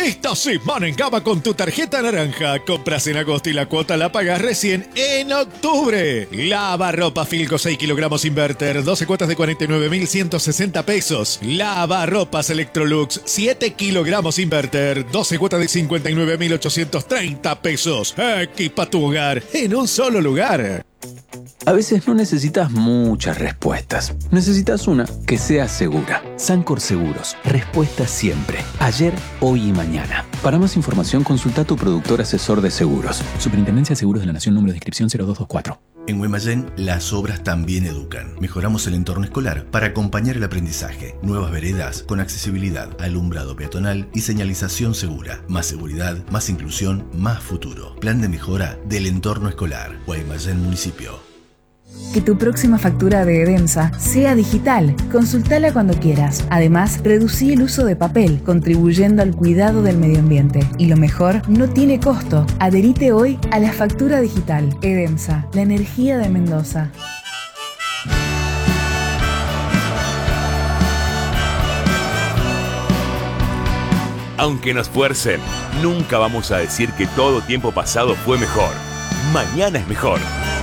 Esta semana en Gama con tu tarjeta naranja. Compras en agosto y la cuota la pagas recién en octubre. Lavarropa Filco 6 kilogramos Inverter. 12 cuotas de 49.160 pesos. Lavarropas Electrolux 7 kilogramos Inverter. 12 cuotas de 59.830 pesos. Equipa tu hogar en un solo lugar. A veces no necesitas muchas respuestas. Necesitas una que sea segura. Sancor Seguros. Respuesta siempre. Ayer, hoy y mañana. Para más información, consulta a tu productor asesor de seguros. Superintendencia de Seguros de la Nación, número de inscripción 0224. En Guaymallén, las obras también educan. Mejoramos el entorno escolar para acompañar el aprendizaje. Nuevas veredas con accesibilidad, alumbrado peatonal y señalización segura. Más seguridad, más inclusión, más futuro. Plan de mejora del entorno escolar. Guaymallén Municipio. Que tu próxima factura de Edemsa sea digital. Consultala cuando quieras. Además, reducí el uso de papel, contribuyendo al cuidado del medio ambiente. Y lo mejor, no tiene costo. Adherite hoy a la factura digital. Edemsa, la energía de Mendoza. Aunque nos fuercen, nunca vamos a decir que todo tiempo pasado fue mejor. Mañana es mejor.